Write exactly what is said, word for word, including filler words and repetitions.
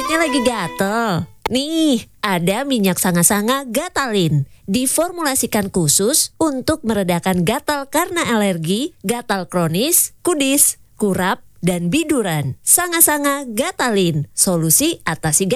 Kulitnya lagi gatel. Nih, ada minyak sanga-sanga Gatalin. Diformulasikan khusus untuk meredakan gatal karena alergi, gatal kronis, kudis, kurap, dan biduran. Sanga-sanga Gatalin, solusi atasi gatal.